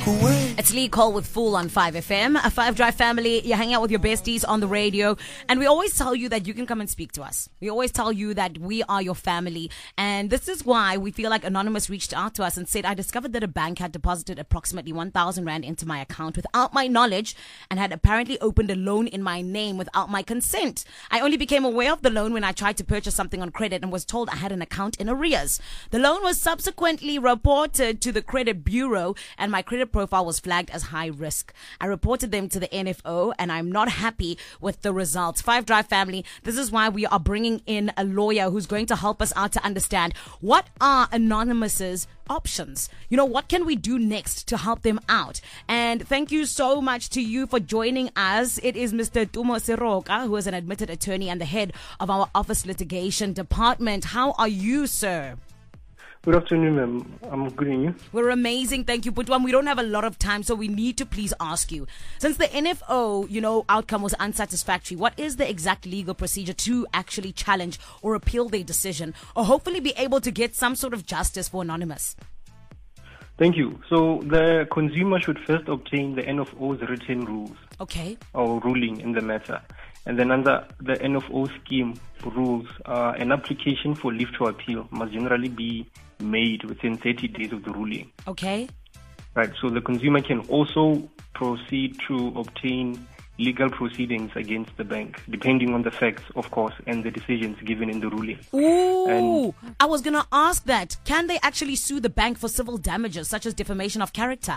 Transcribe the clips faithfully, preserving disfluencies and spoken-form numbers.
It's Lee Cole with Fool on five F M. A five Drive family, you hang out with your besties on the radio. And we always tell you that you can come and speak to us. We always tell you that we are your family. And this is why we feel like Anonymous reached out to us and said, I discovered that a bank had deposited approximately one thousand rand into my account without my knowledge and had apparently opened a loan in my name without my consent. I only became aware of the loan when I tried to purchase something on credit and was told I had an account in arrears. The loan was subsequently reported to the credit bureau and my credit profile was flagged as high risk. I reported them to the N F O and I'm not happy with the results. Five Drive family, this is why we are bringing in a lawyer who's going to help us out to understand what are Anonymous's options. You know, what can we do next to help them out? And thank you so much to you for joining us. It is Mister Tumo Seroka, who is an admitted attorney and the head of our office litigation department. How are you, sir? Good afternoon, ma'am. I'm good, and you? We're amazing, thank you. Putwam, we don't have a lot of time, so we need to please ask you. Since the N F O, you know, outcome was unsatisfactory, what is the exact legal procedure to actually challenge or appeal their decision, or hopefully be able to get some sort of justice for Anonymous? Thank you. So the consumer should first obtain the N F O's written rules. Okay. Or ruling in the matter. And then under the N F O scheme rules, uh, an application for leave to appeal must generally be made within thirty days of the ruling. Okay. Right. So the consumer can also proceed to obtain legal proceedings against the bank, depending on the facts, of course, and the decisions given in the ruling. Ooh, and I was going to ask that. Can they actually sue the bank for civil damages, such as defamation of character?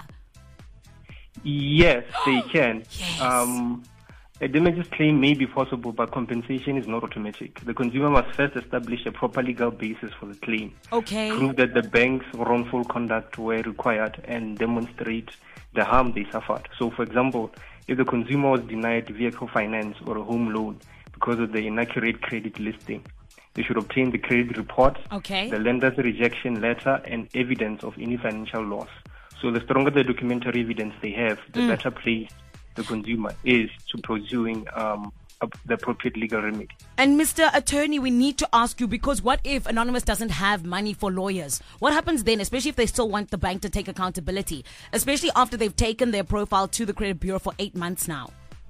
Yes, they can. Yes. Um, a damages claim may be possible, but compensation is not automatic. The consumer must first establish a proper legal basis for the claim. Okay. Prove that the bank's wrongful conduct were required and demonstrate the harm they suffered. So, for example, if the consumer was denied vehicle finance or a home loan because of the inaccurate credit listing, they should obtain the credit report, okay, the lender's rejection letter, and evidence of any financial loss. So the stronger the documentary evidence they have, the mm. better placed the consumer is to pursuing um, the appropriate legal remedy. And Mister Attorney, we need to ask you, because what if Anonymous doesn't have money for lawyers? What happens then, especially if they still want the bank to take accountability, especially after they've taken their profile to the credit bureau for eight months now?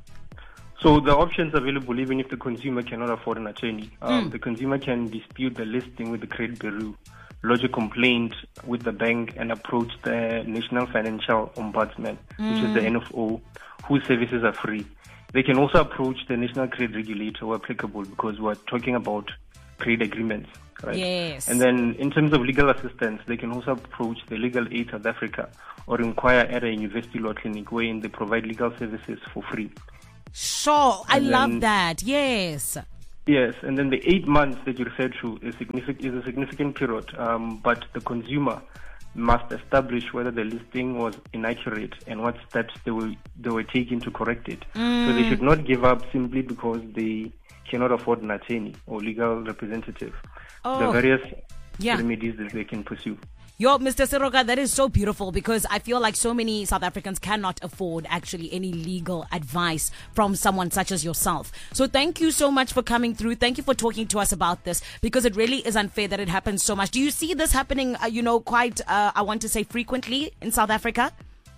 So the options available, even if the consumer cannot afford an attorney. Um, mm. The consumer can dispute the listing with the credit bureau, lodge a complaint with the bank, and approach the National Financial Ombudsman, mm. which is the N F O, whose services are free. They can also approach the National Credit Regulator where applicable, because we're talking about credit agreements, right? Yes. And then in terms of legal assistance, they can also approach the Legal Aid South Africa or inquire at a university law clinic wherein they provide legal services for free. Sure, I and love then, that. Yes. Yes, and then the eight months that you referred to is significant is a significant period, um, but the consumer must establish whether the listing was inaccurate and what steps they were they were taking to correct it. Mm. So they should not give up simply because they cannot afford an attorney or legal representative. Oh. The various yeah. remedies that they can pursue. Yo, Mister Seroka, that is so beautiful, because I feel like so many South Africans cannot afford actually any legal advice from someone such as yourself. So thank you so much for coming through. Thank you for talking to us about this, because it really is unfair that it happens so much. Do you see this happening, uh, you know, quite, uh, I want to say frequently in South Africa?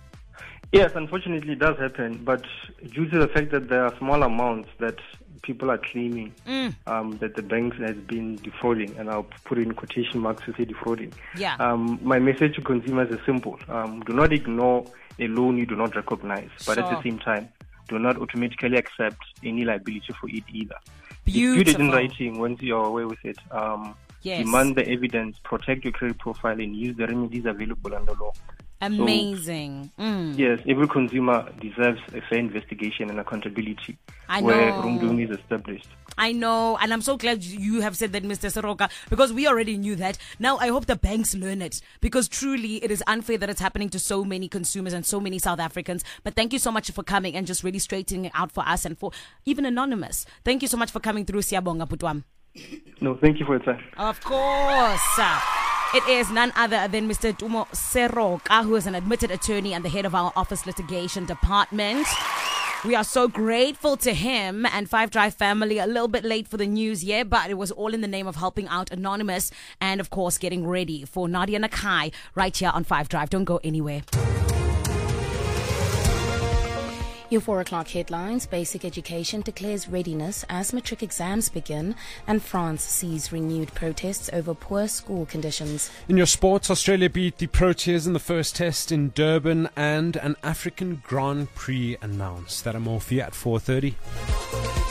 Yes, unfortunately it does happen, but due to the fact that there are small amounts that people are claiming mm. um, that the banks has been defrauding, and I'll put in quotation marks to say defrauding. Yeah. Um, my message to consumers is simple. Um, do not ignore a loan you do not recognize, but sure. at the same time, do not automatically accept any liability for it either. Beautiful. Dispute it in writing once you're aware with it. Um, yes. Demand the evidence, protect your credit profile, and use the remedies available under law. Amazing. So, mm. Yes, every consumer deserves a fair investigation and accountability I where know. wrongdoing is established. I know, and I'm so glad you have said that, Mister Seroka, because we already knew that. Now I hope the banks learn it, because truly it is unfair that it's happening to so many consumers and so many South Africans. But thank you so much for coming and just really straightening it out for us and for even Anonymous. Thank you so much for coming through, Siyabonga Putwam. No, thank you for your time. Of course. It is none other than Mister Tumo Seroka, who is an admitted attorney and the head of our office litigation department. We are so grateful to him and Five Drive family. A little bit late for the news, yeah, but it was all in the name of helping out Anonymous and, of course, getting ready for Nadia Nakai right here on Five Drive. Don't go anywhere. Your four o'clock headlines: Basic Education declares readiness as matric exams begin, and France sees renewed protests over poor school conditions. In your sports, Australia beat the Proteas in the first test in Durban, and an African Grand Prix announced. That and more for you at four thirty.